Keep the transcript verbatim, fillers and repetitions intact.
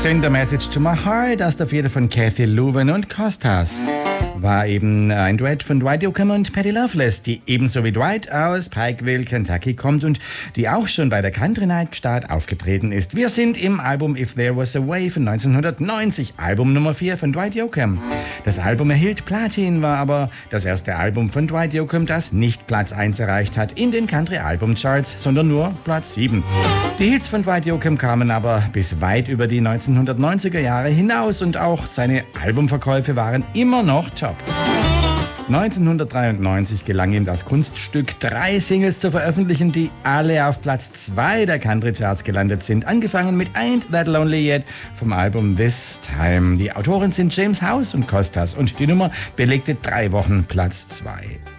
Send a Message to My Heart aus der Feder von Cathy Lewin und Costas. War eben ein Duett von Dwight Yoakam und Patty Loveless, die ebenso wie Dwight aus Pikeville, Kentucky kommt und die auch schon bei der Country Night Start aufgetreten ist. Wir sind im Album If There Was a Way von neunzehnhundertneunzig, Album Nummer vier von Dwight Yoakam. Das Album erhielt Platin, war aber das erste Album von Dwight Yoakam, das nicht Platz eins erreicht hat in den Country Album Charts, sondern nur Platz sieben. Die Hits von Dwight Yoakam kamen aber bis weit über die neunzehnhundertneunziger Jahre hinaus und auch seine Albumverkäufe waren immer noch top. neunzehnhundertdreiundneunzig gelang ihm das Kunststück, drei Singles zu veröffentlichen, die alle auf Platz zwei der Country-Charts gelandet sind. Angefangen mit Ain't That Lonely Yet vom Album This Time. Die Autoren sind James House und Costas und die Nummer belegte drei Wochen Platz zwei.